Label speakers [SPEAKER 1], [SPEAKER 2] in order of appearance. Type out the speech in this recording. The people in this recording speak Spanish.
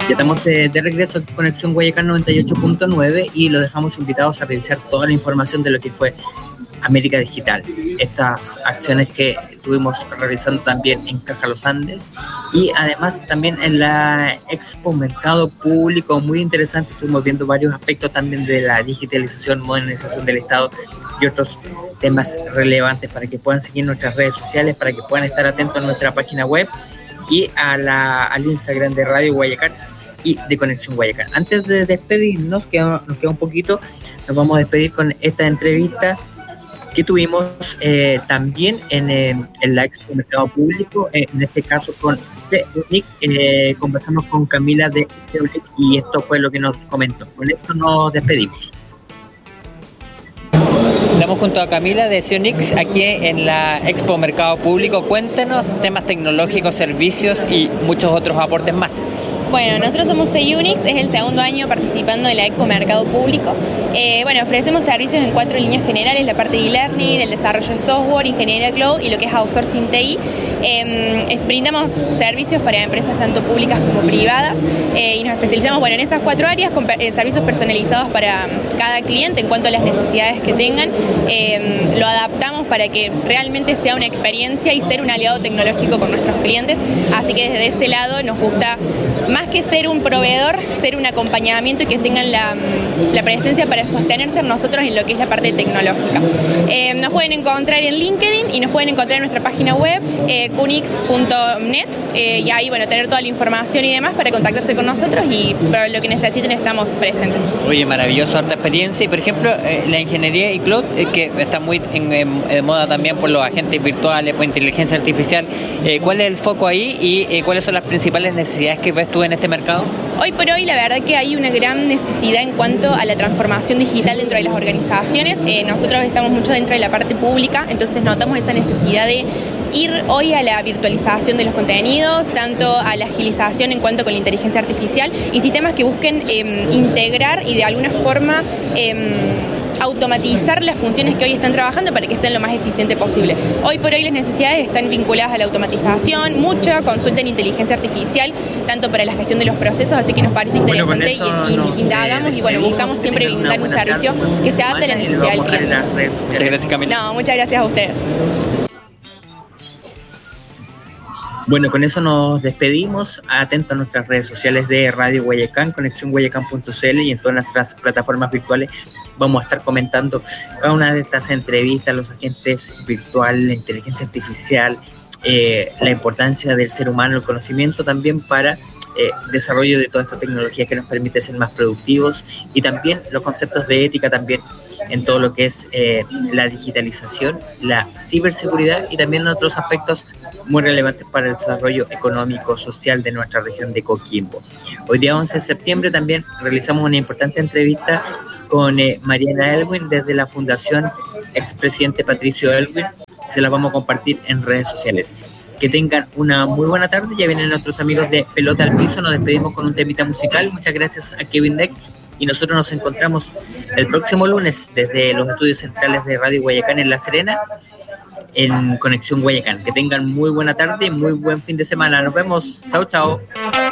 [SPEAKER 1] Ya estamos de regreso en Conexión Guayacán 98.9 y los dejamos invitados a revisar toda la información de lo que fue América Digital. Estas acciones que estuvimos realizando también en Caja Los Andes y además también en la Expo Mercado Público, muy interesante. Estuvimos viendo varios aspectos también de la digitalización, modernización del Estado y otros temas relevantes para que puedan seguir nuestras redes sociales, para que puedan estar atentos a nuestra página web y al Instagram de Radio Guayacán y de Conexión Guayacán. Antes de despedirnos, nos queda un poquito, nos vamos a despedir con esta entrevista que tuvimos también en la Expo Mercado Público, en este caso con CEUNIC. Conversamos con Camila de CEUNIC y esto fue lo que nos comentó. Con esto nos despedimos.
[SPEAKER 2] Estamos junto a Camila de CEUNIC aquí en la Expo Mercado Público. Cuéntanos temas tecnológicos, servicios y muchos otros aportes más.
[SPEAKER 3] Bueno, nosotros somos CEUNIC, es el segundo año participando en la Expo Mercado Público. Ofrecemos servicios en 4 líneas generales: la parte de e-learning, el desarrollo de software, ingeniería cloud y lo que es outsourcing TI. Brindamos servicios para empresas tanto públicas como privadas y nos especializamos en esas 4 áreas con servicios personalizados para cada cliente en cuanto a las necesidades que tengan. Lo adaptamos para que realmente sea una experiencia y ser un aliado tecnológico con nuestros clientes. Así que desde ese lado nos gusta, más que ser un proveedor, ser un acompañamiento y que tengan la presencia para sostenerse nosotros en lo que es la parte tecnológica. Nos pueden encontrar en LinkedIn y nos pueden encontrar en nuestra página web, cunix.net, y ahí tener toda la información y demás para contactarse con nosotros y para lo que necesiten estamos presentes.
[SPEAKER 2] Oye, maravilloso, harta experiencia. Y por ejemplo, la ingeniería y cloud, que está muy en moda también por los agentes virtuales, por inteligencia artificial. ¿Cuál es el foco ahí y cuáles son las principales necesidades que ves tú en este mercado?
[SPEAKER 3] Hoy por hoy la verdad que hay una gran necesidad en cuanto a la transformación digital dentro de las organizaciones. Nosotros estamos mucho dentro de la parte pública, entonces notamos esa necesidad de ir hoy a la virtualización de los contenidos, tanto a la agilización en cuanto con la inteligencia artificial y sistemas que busquen integrar y de alguna forma automatizar las funciones que hoy están trabajando para que sean lo más eficiente posible. Hoy por hoy las necesidades están vinculadas a la automatización, mucha consulta en inteligencia artificial, tanto para la gestión de los procesos, así que nos parece interesante y indagamos y buscamos siempre brindar un servicio que se adapte a la necesidad del cliente.
[SPEAKER 2] Muchas gracias, Camila.
[SPEAKER 3] No, muchas gracias a ustedes.
[SPEAKER 1] Bueno, con eso nos despedimos. Atentos a nuestras redes sociales de Radio Guayacán, conexiónguayacán.cl y en todas nuestras plataformas virtuales. Vamos a estar comentando cada una de estas entrevistas, los agentes virtuales, la inteligencia artificial, la importancia del ser humano, el conocimiento también para desarrollo de toda esta tecnología que nos permite ser más productivos y también los conceptos de ética también en todo lo que es la digitalización, la ciberseguridad y también otros aspectos muy relevantes para el desarrollo económico, social de nuestra región de Coquimbo. Hoy día 11 de septiembre también realizamos una importante entrevista con Mariana Elwin desde la Fundación Expresidente Patricio Elwin. Se la vamos a compartir en redes sociales. Que tengan una muy buena tarde. Ya vienen nuestros amigos de Pelota al Piso. Nos despedimos con un temita musical. Muchas gracias a Kevin Deck. Y nosotros nos encontramos el próximo lunes desde los estudios centrales de Radio Guayacán en La Serena, en Conexión Guayacán. Que tengan muy buena tarde y muy buen fin de semana. Nos vemos. Chao, chao.